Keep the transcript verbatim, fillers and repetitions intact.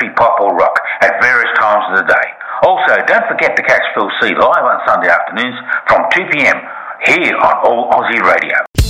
country, pop or rock at various times of the day. Also, don't forget to catch Phil C live on Sunday afternoons from two p.m. here on All Aussie Radio.